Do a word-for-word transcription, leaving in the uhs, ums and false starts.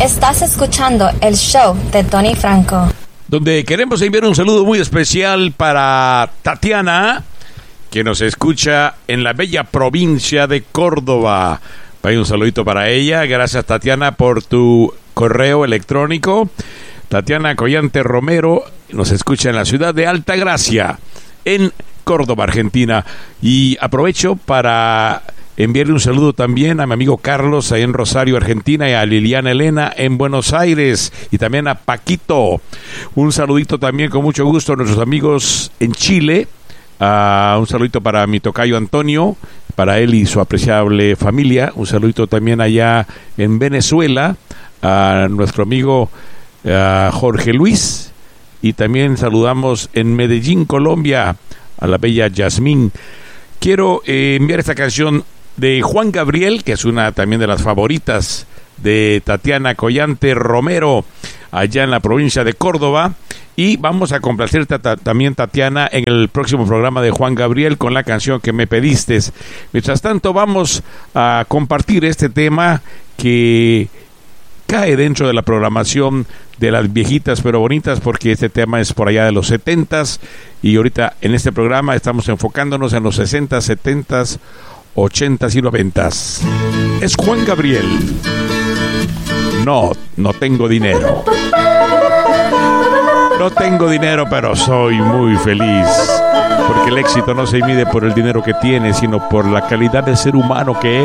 Estás escuchando el show de Tony Franco, donde queremos enviar un saludo muy especial para Tatiana, que nos escucha en la bella provincia de Córdoba. Hay un saludito para ella. Gracias, Tatiana, por tu correo electrónico. Tatiana Collante Romero nos escucha en la ciudad de Altagracia, en Córdoba, Argentina. Y aprovecho para enviarle un saludo también a mi amigo Carlos ahí en Rosario, Argentina, y a Liliana Elena en Buenos Aires, y también a Paquito. Un saludito también con mucho gusto a nuestros amigos en Chile. Uh, un saludito para mi tocayo Antonio, para él y su apreciable familia. Un saludito también allá en Venezuela a nuestro amigo uh, Jorge Luis, y también saludamos en Medellín, Colombia, a la bella Yasmín. Quiero eh, enviar esta canción de Juan Gabriel, que es una también de las favoritas de Tatiana Collante Romero, allá en la provincia de Córdoba. Y vamos a complacerte también, Tatiana, en el próximo programa de Juan Gabriel con la canción que me pediste. Mientras tanto, vamos a compartir este tema que cae dentro de la programación de las viejitas pero bonitas, porque este tema es por allá de los setentas, y ahorita en este programa estamos enfocándonos en los sesentas, setentas, ochentas y noventas. Es Juan Gabriel. No, no tengo dinero. No tengo dinero, pero soy muy feliz, porque el éxito no se mide por el dinero que tienes, sino por la calidad de ser humano que